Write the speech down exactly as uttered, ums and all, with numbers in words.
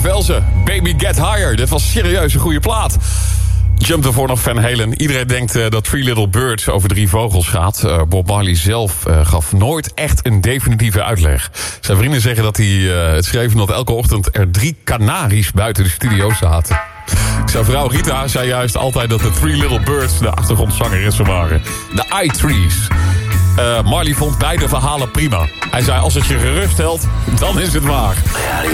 van Velzen. Baby Get Higher. Dit was serieus een goede plaat. Jump ervoor nog Van Halen. Iedereen denkt uh, dat Three Little Birds over drie vogels gaat. Uh, Bob Marley zelf uh, gaf nooit echt een definitieve uitleg. Zijn vrienden zeggen dat hij uh, het schreef omdat elke ochtend er drie kanaries buiten de studio zaten. Zijn vrouw Rita zei juist altijd dat de Three Little Birds de achtergrondzangeressen waren. De I-Trees. Uh, Marley vond beide verhalen prima. Hij zei, als het je gerust stelt, dan is het waar.